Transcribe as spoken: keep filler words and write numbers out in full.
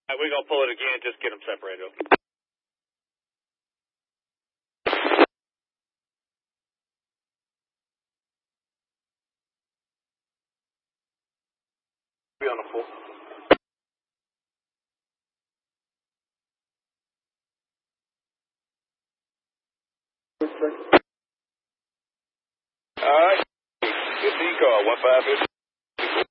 All right, we're going to pull it again, just get them separated. Be on the full. All right. Good decal, one five fifty.